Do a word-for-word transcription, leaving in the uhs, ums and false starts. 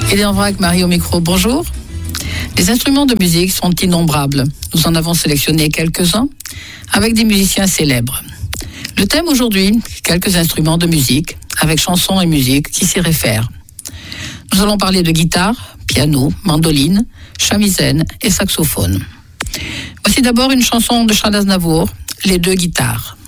Et en vrac, Marie au micro, bonjour. Les instruments de musique sont innombrables. Nous en avons sélectionné quelques-uns avec des musiciens célèbres. Le thème aujourd'hui, quelques instruments de musique avec chansons et musique qui s'y réfèrent. Nous allons parler de guitare, piano, mandoline, shamisen et saxophone. Voici d'abord une chanson de Charles Aznavour, Les deux guitares.